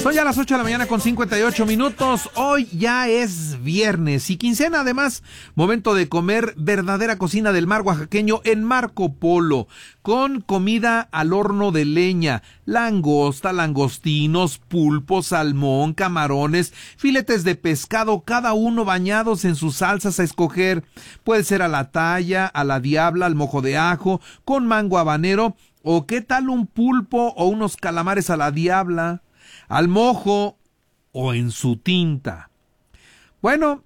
Son ya las 8 de la mañana con 58 minutos. Hoy ya es viernes y quincena, además. Momento de comer verdadera cocina del mar oaxaqueño en Marco Polo, con comida al horno de leña, langosta, langostinos, pulpo, salmón, camarones, filetes de pescado, cada uno bañados en sus salsas a escoger. Puede ser a la talla, a la diabla, al mojo de ajo, con mango habanero, o qué tal un pulpo o unos calamares a la diabla, al mojo o en su tinta. Bueno,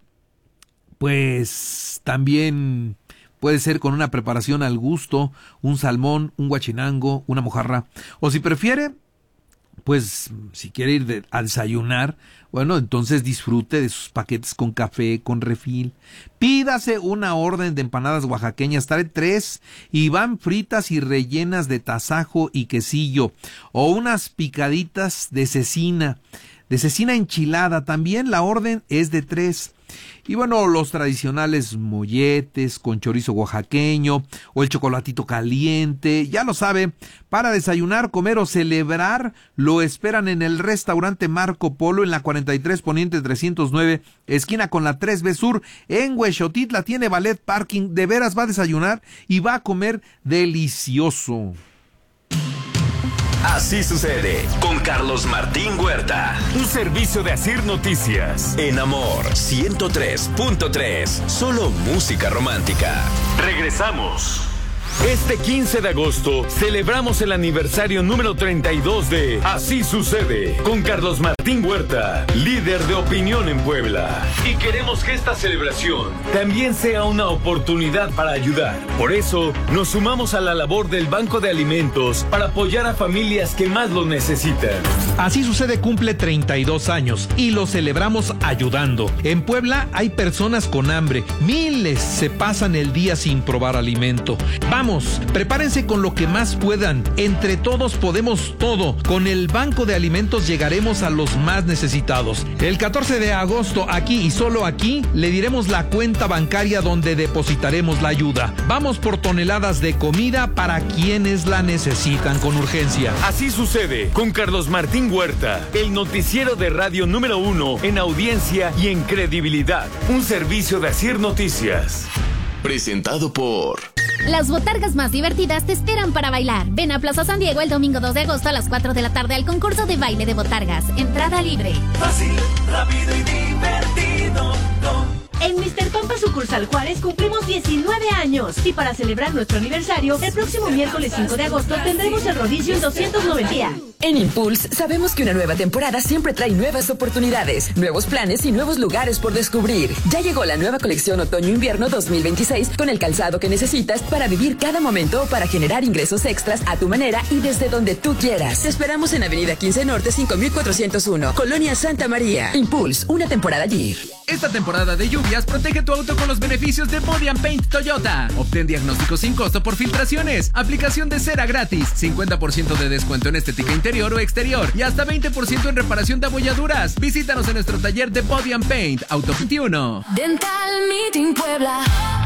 pues también puede ser con una preparación al gusto, un salmón, un guachinango, una mojarra. O si prefiere, pues si quiere ir a desayunar, bueno, entonces disfrute de sus paquetes con café, con refil. Pídase una orden de empanadas oaxaqueñas, trae 3 y van fritas y rellenas de tasajo y quesillo. O unas picaditas de cecina enchilada, también la orden es de 3. Y bueno, los tradicionales molletes con chorizo oaxaqueño o el chocolatito caliente, ya lo sabe, para desayunar, comer o celebrar, lo esperan en el restaurante Marco Polo en la 43 Poniente 309, esquina con la 3B Sur, en Huexotitla. Tiene valet parking, de veras va a desayunar y va a comer delicioso. Así sucede con Carlos Martín Huerta. Un servicio de Asir Noticias. En Amor 103.3. Solo música romántica. Regresamos. Este 15 de agosto celebramos el aniversario número 32 de Así Sucede con Carlos Martín Huerta, líder de opinión en Puebla. Y queremos que esta celebración también sea una oportunidad para ayudar. Por eso nos sumamos a la labor del Banco de Alimentos para apoyar a familias que más lo necesitan. Así Sucede cumple 32 años y lo celebramos ayudando. En Puebla hay personas con hambre, miles se pasan el día sin probar alimento. Vamos, prepárense con lo que más puedan. Entre todos podemos todo. Con el Banco de Alimentos llegaremos a los más necesitados. El 14 de agosto, aquí y solo aquí, le diremos la cuenta bancaria donde depositaremos la ayuda. Vamos por toneladas de comida para quienes la necesitan con urgencia. Así Sucede con Carlos Martín Huerta, el noticiero de radio número 1 en audiencia y en credibilidad. Un servicio de Asir Noticias. Presentado por... Las botargas más divertidas te esperan para bailar. Ven a Plaza San Diego el domingo 2 de agosto a las 4 de la tarde al concurso de baile de botargas. Entrada libre. Fácil, rápido y divertido. En Mr. Pampa Sucursal Juárez cumplimos 19 años y para celebrar nuestro aniversario, el próximo miércoles 5 de agosto tendremos el rodicio en 290. En Impulse sabemos que una nueva temporada siempre trae nuevas oportunidades, nuevos planes y nuevos lugares por descubrir. Ya llegó la nueva colección Otoño-Invierno 2026 con el calzado que necesitas para vivir cada momento o para generar ingresos extras a tu manera y desde donde tú quieras. Te esperamos en Avenida 15 Norte 5401, Colonia Santa María. Impulse, una temporada allí. Esta temporada de lluvias, protege tu auto con los beneficios de Body & Paint Toyota. Obtén diagnóstico sin costo por filtraciones, aplicación de cera gratis, 50% de descuento en estética interior o exterior y hasta 20% en reparación de abolladuras. Visítanos en nuestro taller de Body & Paint, Auto 21. Dental Meeting Puebla.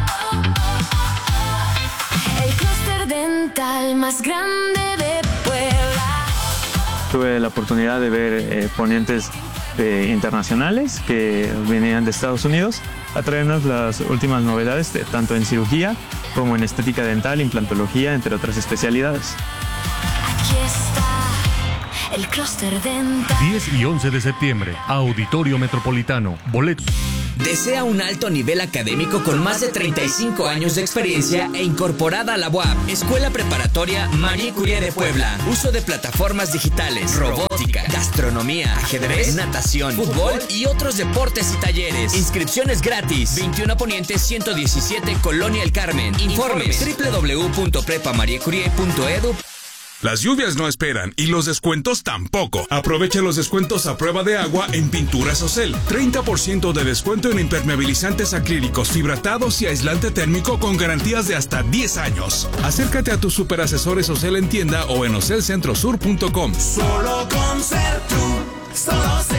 El clúster dental más grande de Puebla. Tuve la oportunidad de ver ponentes internacionales que venían de Estados Unidos a traernos las últimas novedades tanto en cirugía como en estética dental, implantología, entre otras especialidades. Aquí está el clúster dental. 10 y 11 de septiembre, Auditorio Metropolitano. Boletos. Desea un alto nivel académico con más de 35 años de experiencia e incorporada a la UAP, Escuela Preparatoria Marie Curie de Puebla. Uso de plataformas digitales, robótica, gastronomía, ajedrez, natación, fútbol y otros deportes y talleres. Inscripciones gratis. 21 Poniente 117, Colonia El Carmen. Informes www.prepamariecurie.edu. Las lluvias no esperan y los descuentos tampoco. Aprovecha los descuentos a prueba de agua en Pinturas Ocel. 30% de descuento en impermeabilizantes acrílicos, fibratados y aislante térmico con garantías de hasta 10 años. Acércate a tus superasesores Ocel en tienda o en ocelcentrosur.com. Solo con ser tú, solo Ocel.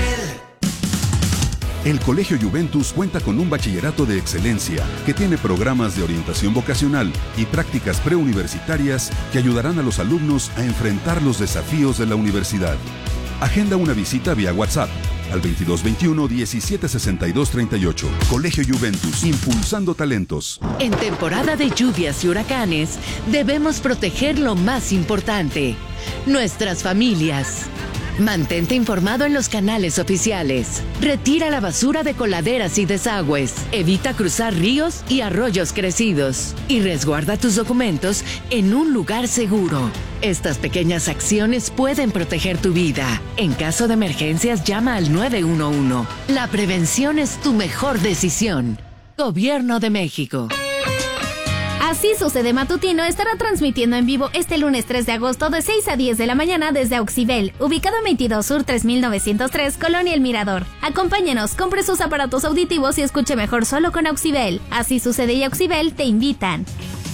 El Colegio Juventus cuenta con un bachillerato de excelencia que tiene programas de orientación vocacional y prácticas preuniversitarias que ayudarán a los alumnos a enfrentar los desafíos de la universidad. Agenda una visita vía WhatsApp al 2221-176238. Colegio Juventus, impulsando talentos. En temporada de lluvias y huracanes, debemos proteger lo más importante, nuestras familias. Mantente informado en los canales oficiales. Retira la basura de coladeras y desagües. Evita cruzar ríos y arroyos crecidos. Y resguarda tus documentos en un lugar seguro. Estas pequeñas acciones pueden proteger tu vida. En caso de emergencias, llama al 911. La prevención es tu mejor decisión. Gobierno de México. Así Sucede Matutino estará transmitiendo en vivo este lunes 3 de agosto de 6 a 10 de la mañana desde Auxibel, ubicado en 22 Sur 3903, Colonia El Mirador. Acompáñenos, compre sus aparatos auditivos y escuche mejor solo con Auxibel. Así Sucede y Auxibel te invitan.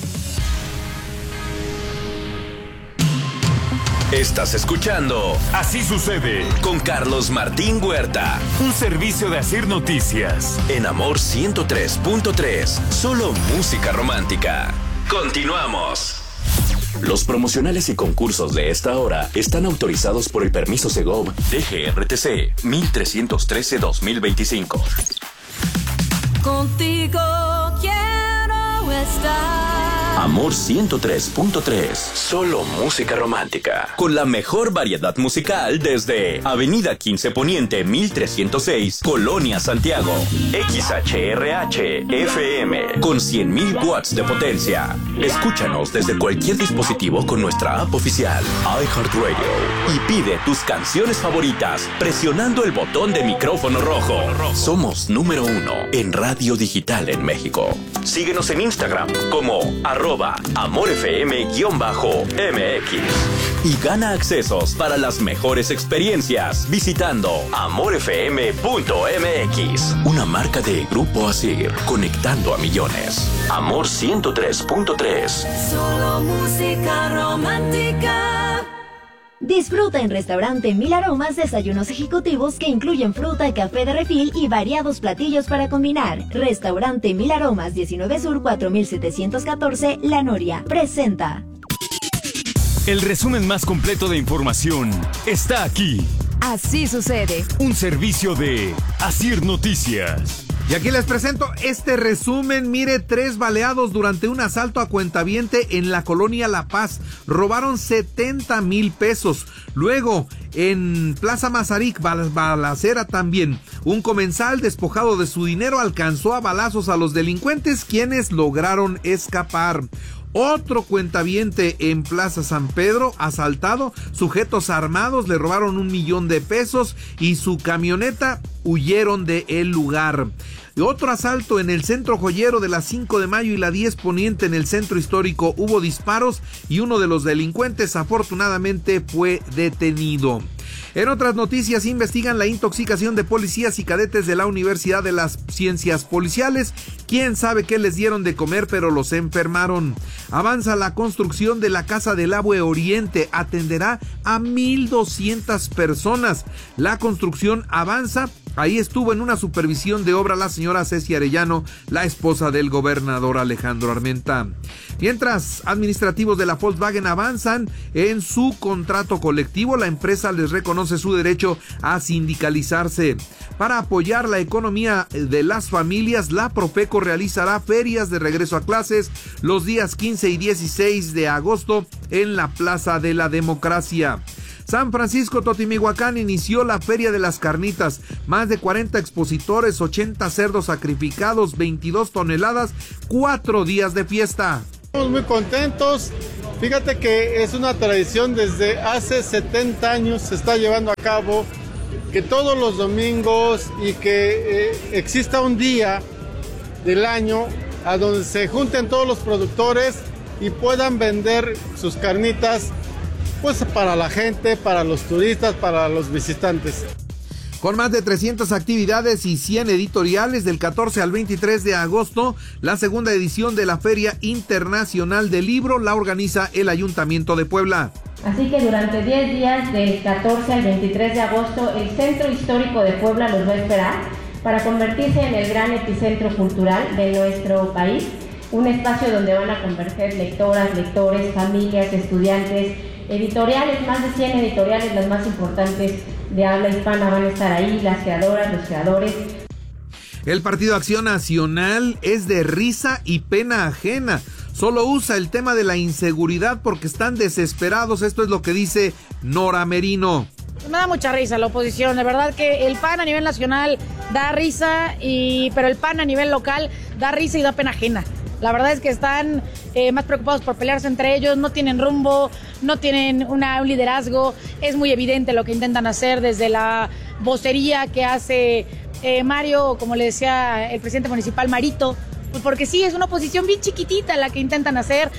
Estás escuchando Así Sucede con Carlos Martín Huerta. Un servicio de Asir Noticias. En Amor 103.3. Solo música romántica. Continuamos. Los promocionales y concursos de esta hora están autorizados por el permiso Segov DGRTC 1313-2025. Contigo quiero estar. Amor 103.3. Solo música romántica. Con la mejor variedad musical desde Avenida 15 Poniente 1306, Colonia Santiago. XHRH FM con 100.000 watts de potencia. Escúchanos desde cualquier dispositivo con nuestra app oficial iHeartRadio y pide tus canciones favoritas presionando el botón de micrófono rojo. Somos número 1 en radio digital en México. Síguenos en Instagram como @AmorFM_MX y gana accesos para las mejores experiencias visitando AmorFM.mx, una marca de Grupo Asir, conectando a millones. Amor 103.3. Solo música romántica. Disfruta en Restaurante Mil Aromas desayunos ejecutivos que incluyen fruta, café de refil y variados platillos para combinar. Restaurante Mil Aromas, 19 Sur 4714, La Noria. Presenta. El resumen más completo de información está aquí. Así Sucede. Un servicio de Asir Noticias. Y aquí les presento este resumen. Mire, 3 baleados durante un asalto a cuentaviente en la colonia La Paz. Robaron 70,000 pesos. Luego, en Plaza Mazarik, balacera también. Un comensal despojado de su dinero alcanzó a balazos a los delincuentes, quienes lograron escapar. Otro cuentaviente en Plaza San Pedro, asaltado, sujetos armados le robaron 1,000,000 de pesos y su camioneta, huyeron del lugar. Otro asalto en el centro joyero de la 5 de mayo y la 10 Poniente en el centro histórico. Hubo disparos y uno de los delincuentes afortunadamente fue detenido. En otras noticias, investigan la intoxicación de policías y cadetes de la Universidad de las Ciencias Policiales. Quién sabe qué les dieron de comer, pero los enfermaron. Avanza la construcción de la Casa del Abue Oriente. Atenderá a 1,200 personas. La construcción avanza. Ahí estuvo en una supervisión de obra la señora Ceci Arellano, la esposa del gobernador Alejandro Armenta. Mientras, administrativos de la Volkswagen avanzan en su contrato colectivo. La empresa les reconoce su derecho a sindicalizarse. Para apoyar la economía de las familias, la Profeco realizará ferias de regreso a clases los días 15 y 16 de agosto en la Plaza de la Democracia. San Francisco Totimihuacán inició la Feria de las Carnitas. Más de 40 expositores, 80 cerdos sacrificados, 22 toneladas, 4 días de fiesta. Estamos muy contentos. Fíjate que es una tradición desde hace 70 años se está llevando a cabo, que todos los domingos y que exista un día del año a donde se junten todos los productores y puedan vender sus carnitas, pues para la gente, para los turistas, para los visitantes. Con más de 300 actividades y 100 editoriales del 14 al 23 de agosto, la segunda edición de la Feria Internacional del Libro la organiza el Ayuntamiento de Puebla. Así que durante 10 días, del 14 al 23 de agosto, el Centro Histórico de Puebla los va a esperar para convertirse en el gran epicentro cultural de nuestro país, un espacio donde van a converger lectoras, lectores, familias, estudiantes, editoriales, más de 100 editoriales, las más importantes de habla hispana van a estar ahí, las creadoras, los creadores. El Partido Acción Nacional es de risa y pena ajena. Solo usa el tema de la inseguridad porque están desesperados. Esto es lo que dice Nora Merino. Me da mucha risa la oposición, de verdad que el PAN a nivel nacional da risa, pero el PAN a nivel local da risa y da pena ajena. La verdad es que están más preocupados por pelearse entre ellos, no tienen rumbo, no tienen un liderazgo. Es muy evidente lo que intentan hacer desde la vocería que hace Mario, como le decía el presidente municipal, Marito, porque sí, es una oposición bien chiquitita la que intentan hacer.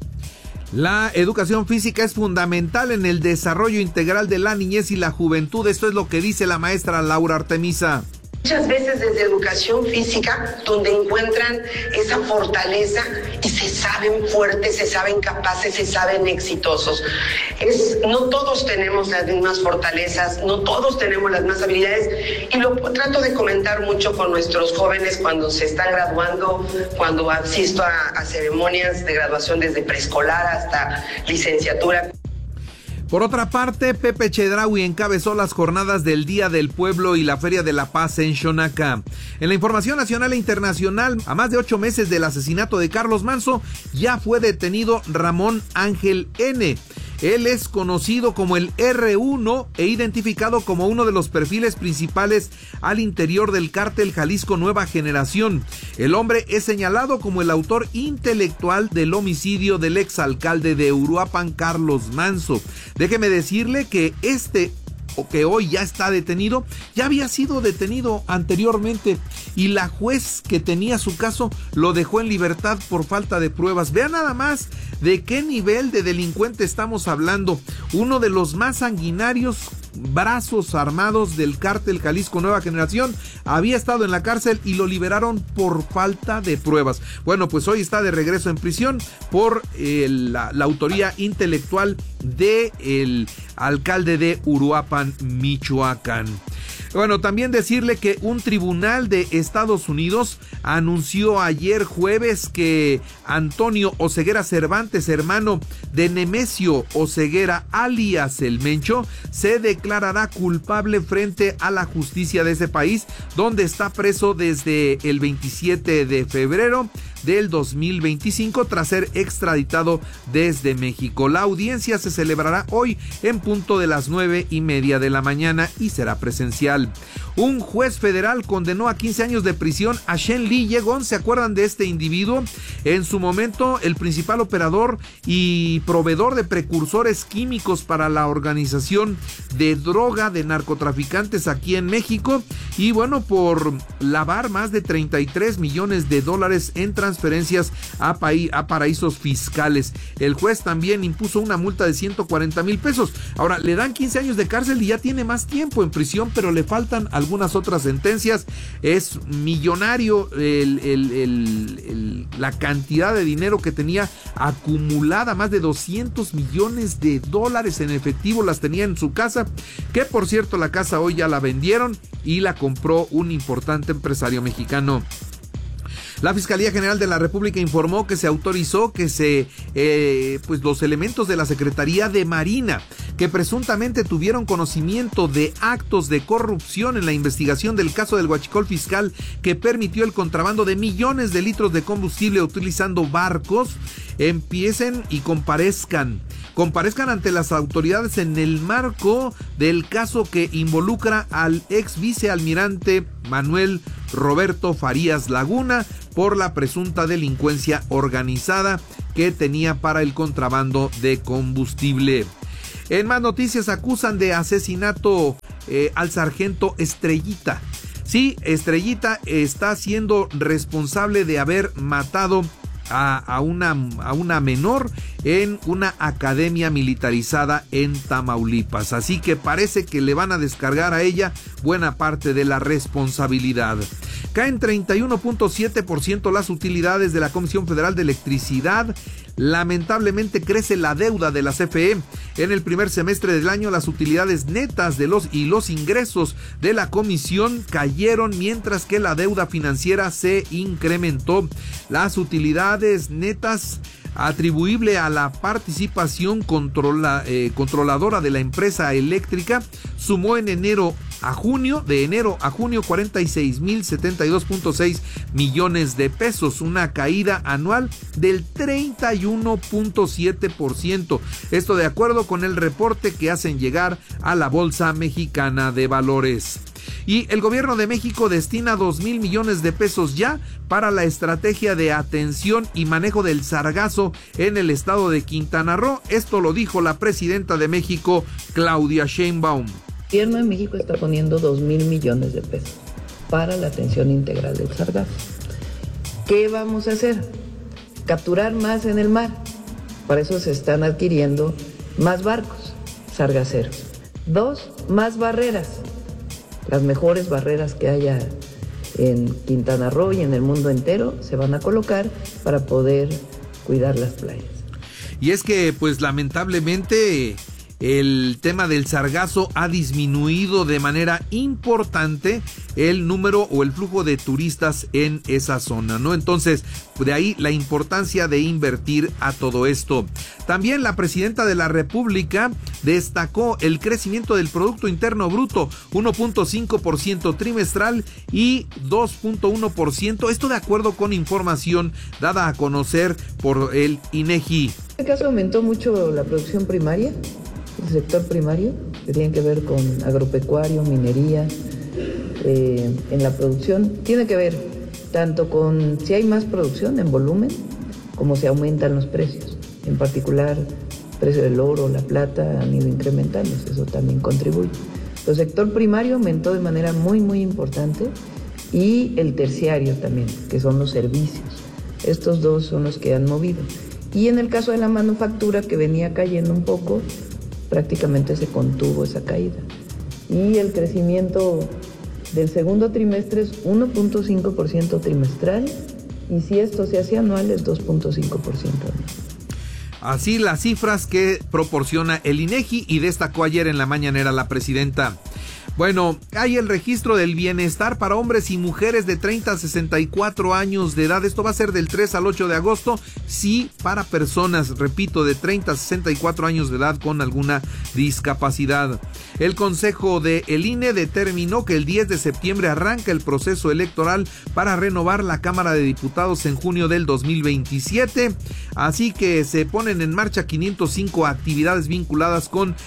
La educación física es fundamental en el desarrollo integral de la niñez y la juventud. Esto es lo que dice la maestra Laura Artemisa. Muchas veces desde educación física, donde encuentran esa fortaleza y se saben fuertes, se saben capaces, se saben exitosos. No todos tenemos las mismas fortalezas, no todos tenemos las mismas habilidades, y lo trato de comentar mucho con nuestros jóvenes cuando se están graduando, cuando asisto a ceremonias de graduación desde preescolar hasta licenciatura. Por otra parte, Pepe Chedraui encabezó las jornadas del Día del Pueblo y la Feria de la Paz en Xonaca. En la información nacional e internacional, a más de 8 meses del asesinato de Carlos Manzo, ya fue detenido Ramón Ángel N. Él es conocido como el R1 e identificado como uno de los perfiles principales al interior del cártel Jalisco Nueva Generación. El hombre es señalado como el autor intelectual del homicidio del exalcalde de Uruapan, Carlos Manzo. Déjeme decirle que que hoy ya está detenido, ya había sido detenido anteriormente y la juez que tenía su caso lo dejó en libertad por falta de pruebas. Vean nada más de qué nivel de delincuente estamos hablando. Uno de los más sanguinarios brazos armados del cártel Jalisco Nueva Generación había estado en la cárcel y lo liberaron por falta de pruebas. Bueno, pues hoy está de regreso en prisión por la autoría intelectual del alcalde de Uruapan, Michoacán. Bueno, también decirle que un tribunal de Estados Unidos anunció ayer jueves que Antonio Oseguera Cervantes, hermano de Nemesio Oseguera, alias El Mencho, se declarará culpable frente a la justicia de ese país, donde está preso desde el 27 de febrero del 2025 tras ser extraditado desde México. La audiencia se celebrará hoy en punto de las 9:30 de la mañana y será presencial. Un juez federal condenó a 15 años de prisión a Shen Li Yegon. ¿Se acuerdan de este individuo? En su momento, el principal operador y proveedor de precursores químicos para la organización de droga de narcotraficantes aquí en México. Y bueno, por lavar más de $33 millones en transferencias a paraísos fiscales. El juez también impuso una multa de 140 mil pesos. Ahora, le dan 15 años de cárcel y ya tiene más tiempo en prisión, pero le faltan algunas otras sentencias. Es millonario la cantidad de dinero que tenía acumulada, más de $200 millones en efectivo las tenía en su casa, que por cierto la casa hoy ya la vendieron y la compró un importante empresario mexicano. La Fiscalía General de la República informó que se autorizó que los elementos de la Secretaría de Marina que presuntamente tuvieron conocimiento de actos de corrupción en la investigación del caso del huachicol fiscal que permitió el contrabando de millones de litros de combustible utilizando barcos, empiecen y comparezcan ante las autoridades en el marco del caso que involucra al ex vicealmirante Manuel Roberto Farías Laguna por la presunta delincuencia organizada que tenía para el contrabando de combustible. En más noticias, acusan de asesinato al sargento Estrellita. Sí, Estrellita está siendo responsable de haber matado a una menor en una academia militarizada en Tamaulipas. Así que parece que le van a descargar a ella buena parte de la responsabilidad. Caen 31.7% las utilidades de la Comisión Federal de Electricidad. Lamentablemente crece la deuda de la CFE. En el primer semestre del año, las utilidades netas de los ingresos de la comisión cayeron, mientras que la deuda financiera se incrementó. Las utilidades netas atribuible a la participación controladora de la empresa eléctrica, sumó de enero a junio 46,072.6 millones de pesos, una caída anual del 31.7%. Esto de acuerdo con el reporte que hacen llegar a la Bolsa Mexicana de Valores. Y el gobierno de México destina 2,000 millones de pesos ya para la estrategia de atención y manejo del sargazo en el estado de Quintana Roo. Esto lo dijo la presidenta de México, Claudia Sheinbaum. El gobierno de México está poniendo 2,000 millones de pesos para la atención integral del sargazo. ¿Qué vamos a hacer? Capturar más en el mar. Para eso se están adquiriendo más barcos sargaceros. 2, más barreras. Las mejores barreras que haya en Quintana Roo y en el mundo entero se van a colocar para poder cuidar las playas. Y es que, pues lamentablemente, el tema del sargazo ha disminuido de manera importante el número o el flujo de turistas en esa zona, ¿no? Entonces, de ahí la importancia de invertir a todo esto. También la presidenta de la República destacó el crecimiento del Producto Interno Bruto, 1.5% trimestral y 2.1%, esto de acuerdo con información dada a conocer por el INEGI. En este caso aumentó mucho la producción primaria, el sector primario, que tiene que ver con agropecuario, minería, en la producción. Tiene que ver tanto con si hay más producción en volumen, como se aumentan los precios. En particular, el precio del oro, la plata han ido incrementándose, eso también contribuye. El sector primario aumentó de manera muy, muy importante y el terciario también, que son los servicios. Estos dos son los que han movido. Y en el caso de la manufactura, que venía cayendo un poco, prácticamente se contuvo esa caída. Y el crecimiento del segundo trimestre es 1.5% trimestral y si esto se hace anual es 2.5% anual. Así las cifras que proporciona el INEGI y destacó ayer en la mañanera la presidenta. Bueno, hay el registro del bienestar para hombres y mujeres de 30 a 64 años de edad. Esto va a ser del 3 al 8 de agosto. Sí, para personas, repito, de 30 a 64 años de edad con alguna discapacidad. El Consejo de el INE determinó que el 10 de septiembre arranca el proceso electoral para renovar la Cámara de Diputados en junio del 2027. Así que se ponen en marcha 505 actividades vinculadas con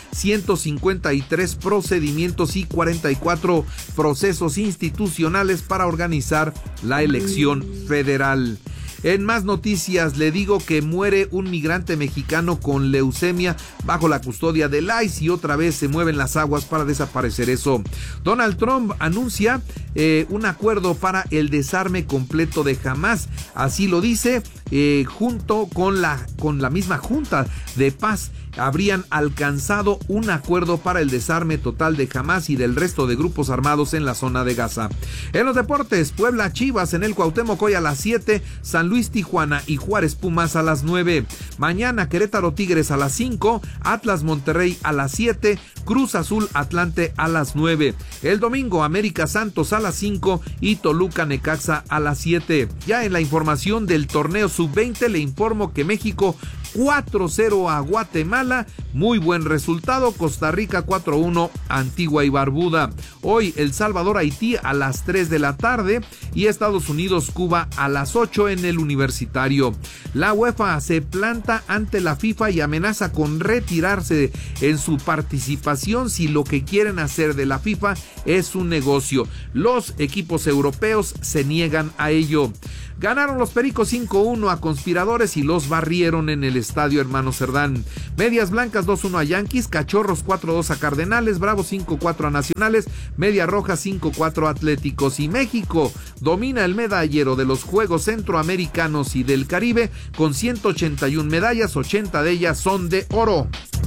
153 procedimientos y 44 procesos institucionales para organizar la elección federal. En más noticias, le digo que muere un migrante mexicano con leucemia bajo la custodia del ICE y otra vez se mueven las aguas para desaparecer eso. Donald Trump anuncia un acuerdo para el desarme completo de Hamás. Así lo dice, junto con la misma Junta de Paz. Habrían alcanzado un acuerdo para el desarme total de Hamás y del resto de grupos armados en la zona de Gaza. En los deportes, Puebla Chivas en el Cuauhtémoc hoy a las 7, San Luis Tijuana y Juárez Pumas a las 9. Mañana Querétaro Tigres a las 5, Atlas Monterrey a las 7, Cruz Azul Atlante a las 9. El domingo América Santos a las 5 y Toluca Necaxa a las 7. Ya en la información del torneo sub-20 le informo que México 4-0 a Guatemala, muy buen resultado. Costa Rica 4-1 Antigua y Barbuda. Hoy El Salvador Haití a las 3 de la tarde y Estados Unidos Cuba a las 8 en el Universitario. La UEFA se planta ante la FIFA y amenaza con retirarse en su participación si lo que quieren hacer de la FIFA es un negocio. Los equipos europeos se niegan a ello. Ganaron los Pericos 5-1 a Conspiradores y los barrieron en el Estadio Hermano Cerdán. Medias Blancas 2-1 a Yankees, Cachorros 4-2 a Cardenales, Bravos 5-4 a Nacionales, Media Roja 5-4 a Atléticos. Y México domina el medallero de los Juegos Centroamericanos y del Caribe con 181 medallas, 80 de ellas son de oro.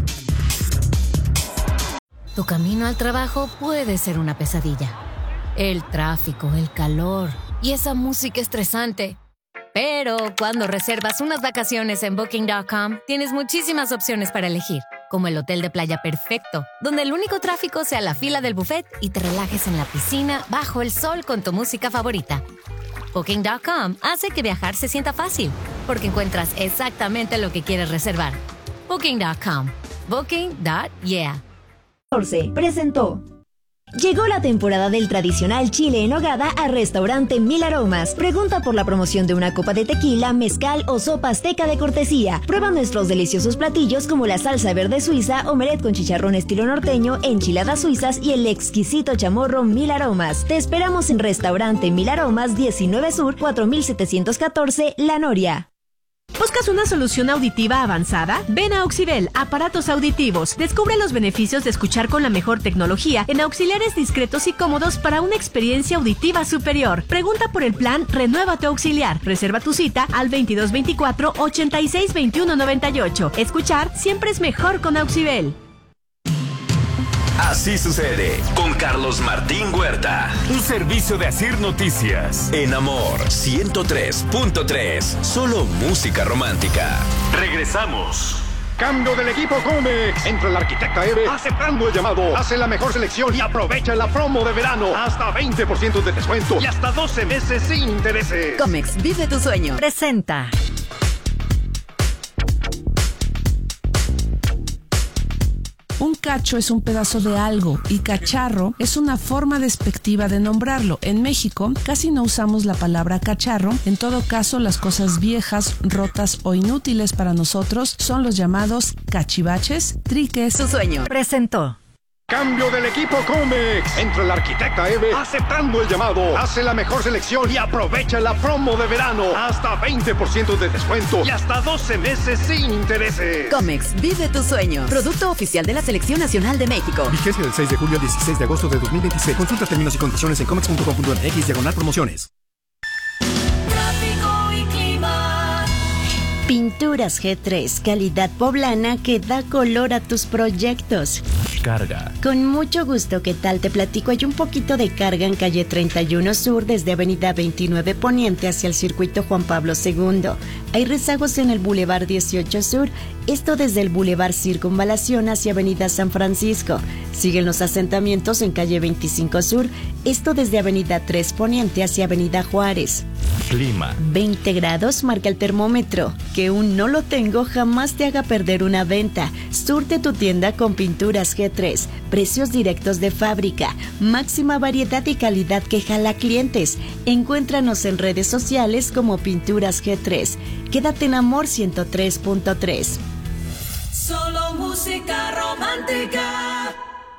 Tu camino al trabajo puede ser una pesadilla. El tráfico, el calor y esa música estresante. Pero cuando reservas unas vacaciones en Booking.com, tienes muchísimas opciones para elegir, como el hotel de playa perfecto, donde el único tráfico sea la fila del buffet y te relajes en la piscina bajo el sol con tu música favorita. Booking.com hace que viajar se sienta fácil, porque encuentras exactamente lo que quieres reservar. Booking.com. Booking.yeah. Presentó. Llegó la temporada del tradicional chile en nogada a Restaurante Mil Aromas. Pregunta por la promoción de una copa de tequila, mezcal o sopa azteca de cortesía. Prueba nuestros deliciosos platillos como la salsa verde suiza, omelette con chicharrón estilo norteño, enchiladas suizas y el exquisito chamorro Mil Aromas. Te esperamos en Restaurante Mil Aromas, 19 Sur, 4714, La Noria. ¿Buscas una solución auditiva avanzada? Ven a Auxibel, aparatos auditivos. Descubre los beneficios de escuchar con la mejor tecnología en auxiliares discretos y cómodos para una experiencia auditiva superior. Pregunta por el plan Renueva tu auxiliar. Reserva tu cita al 2224-862198. Escuchar siempre es mejor con Auxibel. Así sucede con Carlos Martín Huerta. Un servicio de Asir Noticias. En Amor 103.3. Solo música romántica. Regresamos. Cambio del equipo Comex. Entra el arquitecta Eve aceptando el llamado. Hace la mejor selección y aprovecha la promo de verano. Hasta 20% de descuento y hasta 12 meses sin intereses. Comex, vive tu sueño. Presenta. Un cacho es un pedazo de algo y cacharro es una forma despectiva de nombrarlo. En México casi no usamos la palabra cacharro. En todo caso, las cosas viejas, rotas o inútiles para nosotros son los llamados cachivaches, triques. Su sueño. Presentó. Cambio del equipo Comex. Entra el arquitecta Eve aceptando el llamado. Hace la mejor selección y aprovecha la promo de verano. Hasta 20% de descuento y hasta 12 meses sin intereses. Comex, vive tu sueño. Producto oficial de la Selección Nacional de México. Vigencia del 6 de julio al 16 de agosto de 2026. Consulta términos y condiciones en comex.com.mx/promociones. Pinturas G3, calidad poblana que da color a tus proyectos. Carga. Con mucho gusto, ¿qué tal? Te platico, hay un poquito de carga en calle 31 Sur, desde avenida 29 Poniente hacia el circuito Juan Pablo II. Hay rezagos en el Boulevard 18 Sur, esto desde el Boulevard Circunvalación hacia avenida San Francisco. Siguen los asentamientos en calle 25 Sur, esto desde avenida 3 Poniente hacia avenida Juárez. Clima. 20 grados marca el termómetro. Que un no lo tengo jamás te haga perder una venta. Surte tu tienda con Pinturas G3. Precios directos de fábrica. Máxima variedad y calidad que jala clientes. Encuéntranos en redes sociales como Pinturas G3. Quédate en Amor 103.3. Solo música romántica.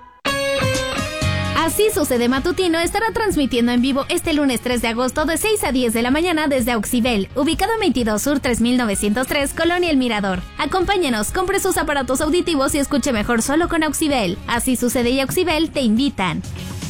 Así sucede matutino estará transmitiendo en vivo este lunes 3 de agosto de 6 a 10 de la mañana desde Auxibel, ubicado en 22 Sur 3903, Colonia El Mirador. Acompáñenos, compre sus aparatos auditivos y escuche mejor solo con Auxibel. Así sucede y Auxibel te invitan.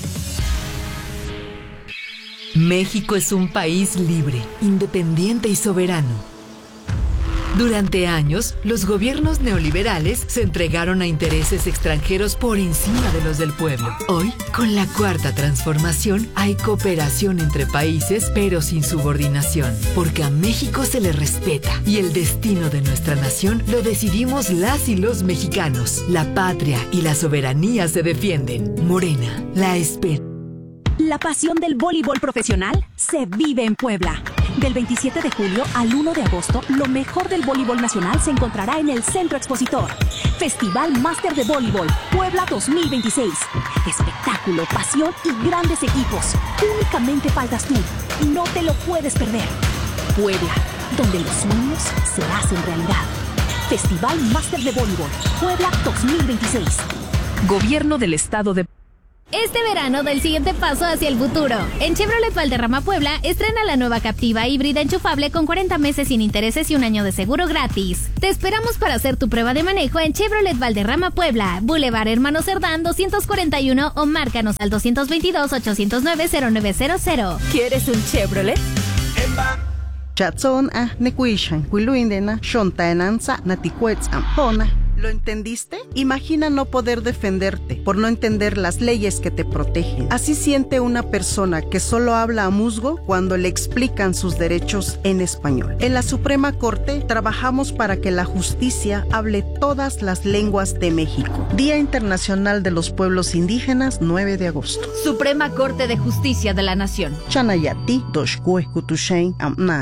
México es un país libre, independiente y soberano. Durante años, los gobiernos neoliberales se entregaron a intereses extranjeros por encima de los del pueblo. Hoy, con la Cuarta Transformación, hay cooperación entre países, pero sin subordinación, porque a México se le respeta y el destino de nuestra nación lo decidimos las y los mexicanos. La patria y la soberanía se defienden. Morena, la espera. La pasión del voleibol profesional se vive en Puebla. Del 27 de julio al 1 de agosto, lo mejor del voleibol nacional se encontrará en el Centro Expositor. Festival Máster de Voleibol Puebla 2026. Espectáculo, pasión y grandes equipos. Únicamente faltas tú. No te lo puedes perder. Puebla, donde los sueños se hacen realidad. Festival Máster de Voleibol Puebla 2026. Gobierno del Estado de... Este verano del siguiente paso hacia el futuro. En Chevrolet Valderrama Puebla estrena la nueva Captiva híbrida enchufable con 40 meses sin intereses y un año de seguro gratis. Te esperamos para hacer tu prueba de manejo en Chevrolet Valderrama Puebla, Boulevard Hermano Cerdán 241 o márcanos al 222-809-0900. ¿Quieres un Chevrolet? Chatson nekuishan kuiluindena shontaenanza natikuetzam hona. ¿Lo entendiste? Imagina no poder defenderte por no entender las leyes que te protegen. Así siente una persona que solo habla a musgo cuando le explican sus derechos en español. En la Suprema Corte trabajamos para que la justicia hable todas las lenguas de México. Día Internacional de los Pueblos Indígenas, 9 de agosto. Suprema Corte de Justicia de la Nación. Chanayati, Doshkue Kutushain Amnaya.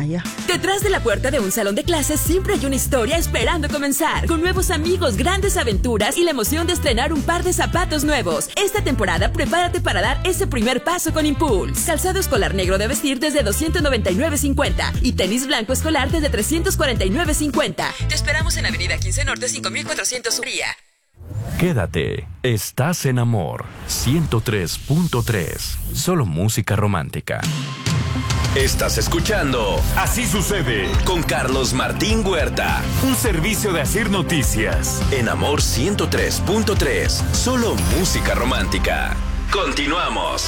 Detrás de la puerta de un salón de clases siempre hay una historia esperando comenzar, con nuevos amigos, grandes aventuras y la emoción de estrenar un par de zapatos nuevos. Esta temporada prepárate para dar ese primer paso con Impulse. Calzado escolar negro de vestir desde $299.50 y tenis blanco escolar desde $349.50. Te esperamos en Avenida 15 Norte 5400 Uría. Quédate, estás en Amor 103.3, solo música romántica. Estás escuchando Así Sucede con Carlos Martín Huerta, un servicio de Asir Noticias. En Amor 103.3, solo música romántica. Continuamos.